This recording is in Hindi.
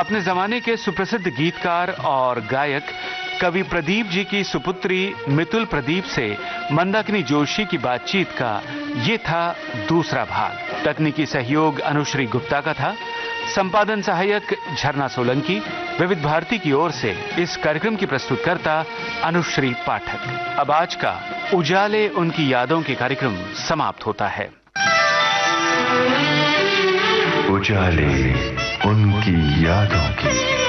अपने जमाने के सुप्रसिद्ध गीतकार और गायक कवि प्रदीप जी की सुपुत्री मितुल प्रदीप से मंदाकिनी जोशी की बातचीत का ये था दूसरा भाग। तकनीकी सहयोग अनुश्री गुप्ता का था। संपादन सहायक झरना सोलंकी। विविध भारती की ओर से इस कार्यक्रम की प्रस्तुतकर्ता अनुश्री पाठक। अब आज का उजाले उनकी यादों के कार्यक्रम समाप्त होता है। उजाले उनकी यादों की।